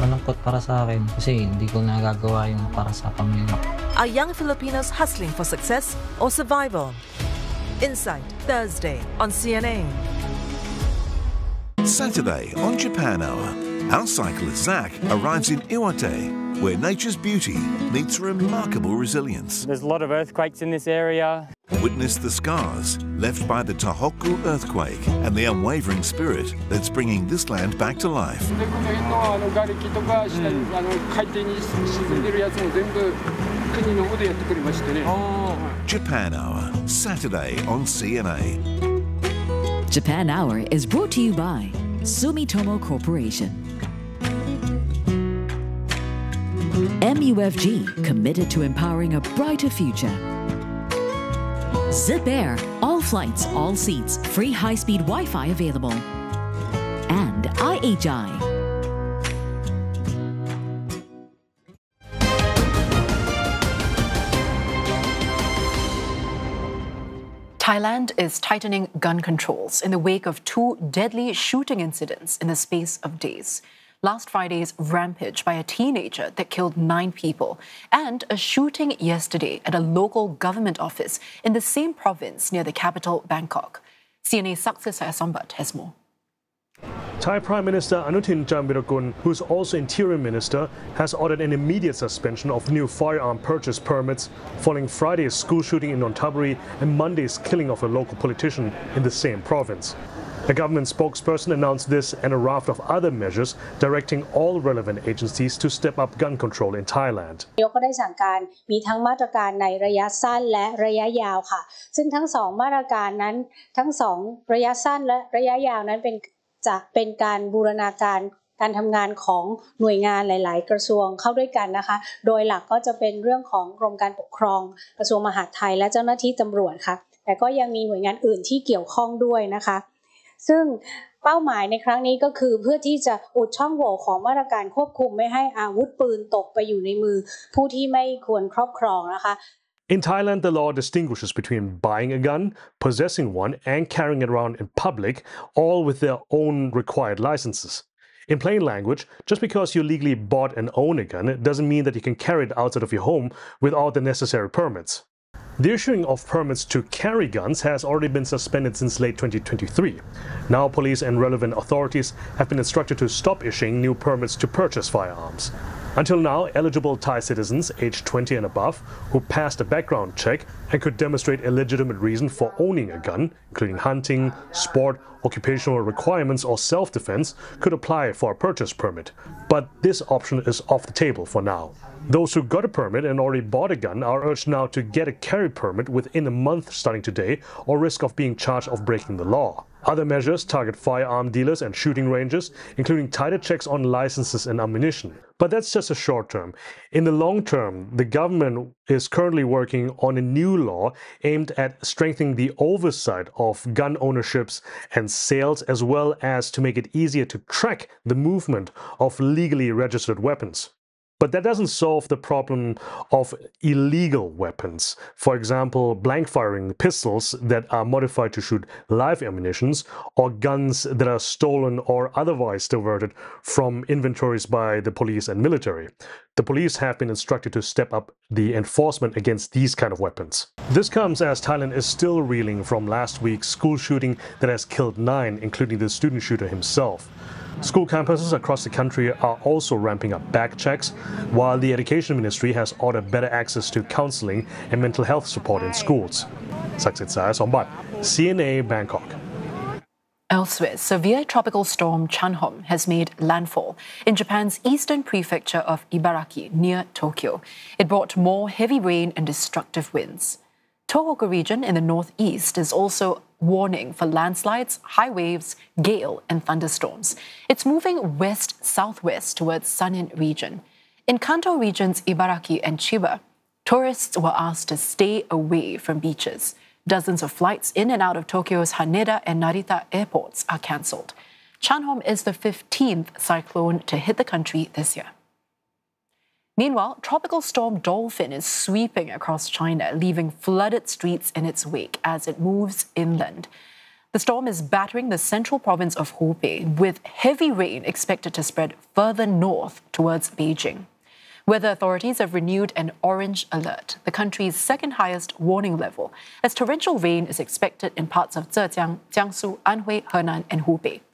malungkot para sa akin kasi hindi ko nagagawa yung para sa pamilya. Are young Filipinos hustling for success or survival? Insight, Thursday on CNA. Saturday on Japan Hour, our cyclist Zach arrives in Iwate, where nature's beauty meets remarkable resilience. There's a lot of earthquakes in this area. Witness the scars left by the Tohoku earthquake and the unwavering spirit that's bringing this land back to life. Japan Hour, Saturday on CNA. Japan Hour is brought to you by Sumitomo Corporation. MUFG, committed to empowering a brighter future. Zip Air, all flights, all seats, free high-speed Wi-Fi available. And IHI. Thailand is tightening gun controls in the wake of 2 deadly shooting incidents in the space of days. Last Friday's rampage by a teenager that killed 9 people, and a shooting yesterday at a local government office in the same province near the capital, Bangkok. CNA's Success Sambat has more. Thai Prime Minister Anutin Charnvirakul, who's also Interior Minister, has ordered an immediate suspension of new firearm purchase permits following Friday's school shooting in Nonthaburi and Monday's killing of a local politician in the same province. A government spokesperson announced this and a raft of other measures directing all relevant agencies to step up gun control in Thailand. นายกก็ได้สั่งการมีทั้งมาตรการในระยะสั้นและระยะยาวค่ะซึ่งทั้ง2มาตรการนั้นทั้ง2ระยะสั้นและระยะยาวนั้นจะเป็นการบูรณาการการทำงานของหน่วยงานหลายๆกระทรวงเข้าด้วยกันนะคะโดยหลักก็จะเป็นเรื่องของกรมการปกครองกระทรวงมหาดไทยและเจ้าหน้าที่ตำรวจค่ะแต่ก็ยังมีหน่วยงานอื่นที่เกี่ยวข้องด้วยนะคะซึ่งเป้าหมายในครั้งนี้ก็คือเพื่อที่จะอุดช่องโหว่ของมาตรการควบคุมไม่ให้อาวุธปืนตกไปอยู่ในมือผู้ที่ไม่ควรครอบครองนะคะ In Thailand, the law distinguishes between buying a gun, possessing one, and carrying it around in public, all with their own required licenses. In plain language, just because you legally bought and own a gun doesn't mean that you can carry it outside of your home without the necessary permits. The issuing of permits to carry guns has already been suspended since late 2023. Now, police and relevant authorities have been instructed to stop issuing new permits to purchase firearms. Until now, eligible Thai citizens aged 20 and above who passed a background check and could demonstrate a legitimate reason for owning a gun, including hunting, sport, occupational requirements, or self-defense, could apply for a purchase permit. But this option is off the table for now. Those who got a permit and already bought a gun are urged now to get a carry permit within a month starting today, or risk of being charged of breaking the law. Other measures target firearm dealers and shooting ranges, including tighter checks on licenses and ammunition. But that's just a short term. In the long term, the government is currently working on a new law aimed at strengthening the oversight of gun ownerships and sales, as well as to make it easier to track the movement of legally registered weapons. But that doesn't solve the problem of illegal weapons. For example, blank-firing pistols that are modified to shoot live ammunitions, or guns that are stolen or otherwise diverted from inventories by the police and military. The police have been instructed to step up the enforcement against these kind of weapons. This comes as Thailand is still reeling from last week's school shooting that has killed 9, including the student shooter himself. School campuses across the country are also ramping up back checks, while the Education Ministry has ordered better access to counseling and mental health support in schools. Saksit Saya Sombat, CNA Bangkok. Elsewhere, severe tropical storm Chanhom has made landfall in Japan's eastern prefecture of Ibaraki near Tokyo. It brought more heavy rain and destructive winds. Tohoku region in the northeast is also warning for landslides, high waves, gale and thunderstorms. It's moving west-southwest towards Sanin region. In Kanto regions Ibaraki and Chiba, tourists were asked to stay away from beaches. Dozens of flights in and out of Tokyo's Haneda and Narita airports are cancelled. Chanhom is the 15th cyclone to hit the country this year. Meanwhile, Tropical Storm Dolphin is sweeping across China, leaving flooded streets in its wake as it moves inland. The storm is battering the central province of Hubei, with heavy rain expected to spread further north towards Beijing. Weather authorities have renewed an orange alert, the country's second highest warning level, as torrential rain is expected in parts of Zhejiang, Jiangsu, Anhui, Henan, and Hubei.